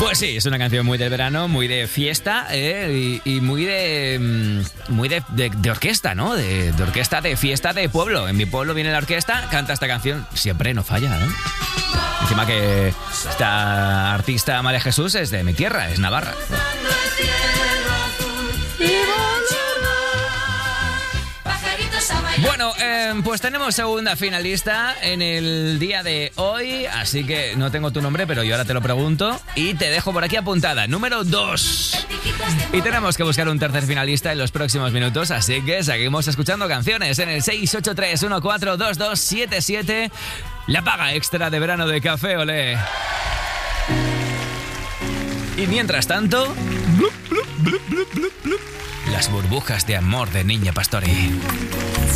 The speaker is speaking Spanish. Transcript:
Pues sí, es una canción muy del verano, muy de fiesta y muy de orquesta, ¿no? De orquesta, de fiesta de pueblo. En mi pueblo viene la orquesta, canta esta canción, siempre no falla, ¿no? Encima que esta artista María Jesús es de mi tierra, es Navarra. Bueno, pues tenemos segunda finalista en el día de hoy, así que no tengo tu nombre, pero yo ahora te lo pregunto y te dejo por aquí apuntada. Número 2. Y tenemos que buscar un tercer finalista en los próximos minutos, así que seguimos escuchando canciones en el 683142277. La paga extra de verano de Café Olé. Y mientras tanto, blup, blup, blup, blup, blup, blup, las burbujas de amor de Niña Pastori.